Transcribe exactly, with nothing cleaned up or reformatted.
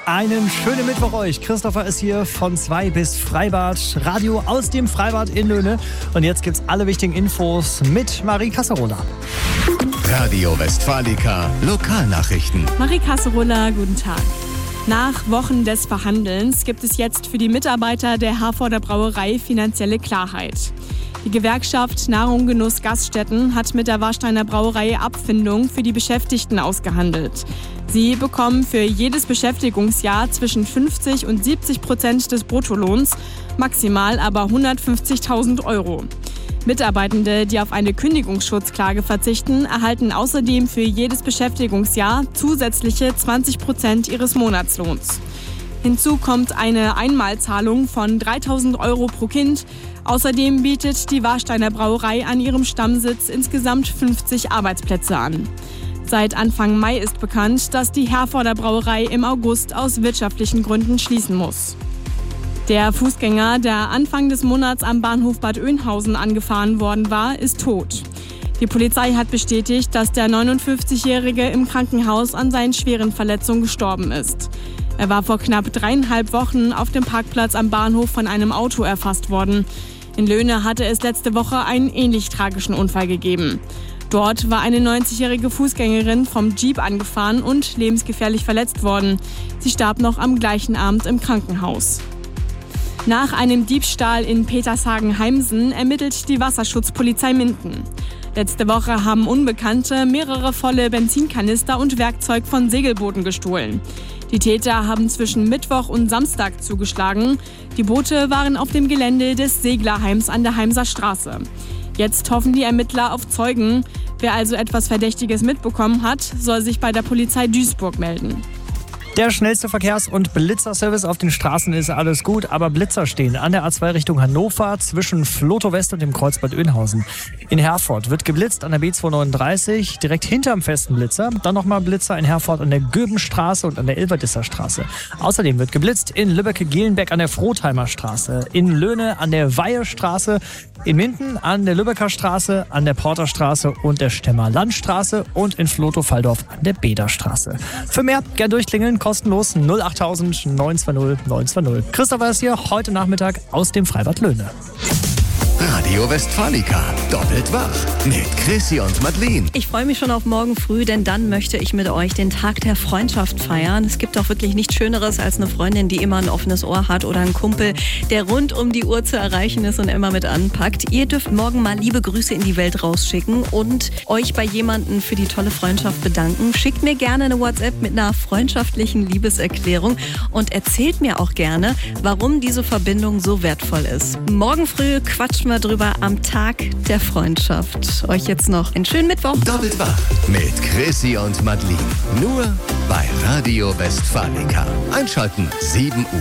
Einen schönen Mittwoch euch. Christopher ist hier von zwei bis Freibad. Radio aus dem Freibad in Löhne. Und jetzt gibt's alle wichtigen Infos mit Marie Casserola. Radio Westfalica Lokalnachrichten. Marie Casserola, guten Tag. Nach Wochen des Verhandelns gibt es jetzt für die Mitarbeiter der Herforder Brauerei finanzielle Klarheit. Die Gewerkschaft Nahrung, Genuss, Gaststätten hat mit der Warsteiner Brauerei Abfindung für die Beschäftigten ausgehandelt. Sie bekommen für jedes Beschäftigungsjahr zwischen fünfzig und siebzig Prozent des Bruttolohns, maximal aber hundertfünfzigtausend Euro. Mitarbeitende, die auf eine Kündigungsschutzklage verzichten, erhalten außerdem für jedes Beschäftigungsjahr zusätzliche zwanzig Prozent ihres Monatslohns. Hinzu kommt eine Einmalzahlung von dreitausend Euro pro Kind. Außerdem bietet die Warsteiner Brauerei an ihrem Stammsitz insgesamt fünfzig Arbeitsplätze an. Seit Anfang Mai ist bekannt, dass die Herforder Brauerei im August aus wirtschaftlichen Gründen schließen muss. Der Fußgänger, der Anfang des Monats am Bahnhof Bad Oeynhausen angefahren worden war, ist tot. Die Polizei hat bestätigt, dass der neunundfünfzigjährige im Krankenhaus an seinen schweren Verletzungen gestorben ist. Er war vor knapp dreieinhalb Wochen auf dem Parkplatz am Bahnhof von einem Auto erfasst worden. In Löhne hatte es letzte Woche einen ähnlich tragischen Unfall gegeben. Dort war eine neunzigjährige Fußgängerin vom Jeep angefahren und lebensgefährlich verletzt worden. Sie starb noch am gleichen Abend im Krankenhaus. Nach einem Diebstahl in Petershagen-Heimsen ermittelt die Wasserschutzpolizei Minden. Letzte Woche haben Unbekannte mehrere volle Benzinkanister und Werkzeug von Segelbooten gestohlen. Die Täter haben zwischen Mittwoch und Samstag zugeschlagen. Die Boote waren auf dem Gelände des Seglerheims an der Heimser Straße. Jetzt hoffen die Ermittler auf Zeugen. Wer also etwas Verdächtiges mitbekommen hat, soll sich bei der Polizei Duisburg melden. Der schnellste Verkehrs- und Blitzerservice auf den Straßen ist alles gut, aber Blitzer stehen an der A zwei Richtung Hannover zwischen Flotow West und dem Kreuz Bad Oeynhausen. In Herford wird geblitzt an der B zweihundertneununddreißig, direkt hinterm festen Blitzer. Dann nochmal Blitzer in Herford an der Göbenstraße und an der Ilverdisser Straße. Außerdem wird geblitzt in Lübbecke-Gehlenbeck an der Frotheimer Straße, in Löhne an der Weihestraße, in Minden an der Lübecker Straße, an der Porterstraße und der Stemmer Landstraße und in Flotow-Valldorf an der Bederstraße. Für mehr gern durchklingeln, kostenlos null achttausend neun zwei null neun zwei null. Christopher ist hier heute Nachmittag aus dem Freibad Löhne. Radio Westfalica doppelt wach mit Chrissy und Madeleine. Ich freue mich schon auf morgen früh, denn dann möchte ich mit euch den Tag der Freundschaft feiern. Es gibt auch wirklich nichts Schöneres als eine Freundin, die immer ein offenes Ohr hat oder einen Kumpel, der rund um die Uhr zu erreichen ist und immer mit anpackt. Ihr dürft morgen mal liebe Grüße in die Welt rausschicken und euch bei jemandem für die tolle Freundschaft bedanken. Schickt mir gerne eine WhatsApp mit einer freundschaftlichen Liebeserklärung und erzählt mir auch gerne, warum diese Verbindung so wertvoll ist. Morgen früh quatschen wir drüber am Tag der Freundschaft. Euch jetzt noch einen schönen Mittwoch. Doppelt wach mit Chrissy und Madeleine. Nur bei Radio Westfalica. Einschalten sieben Uhr.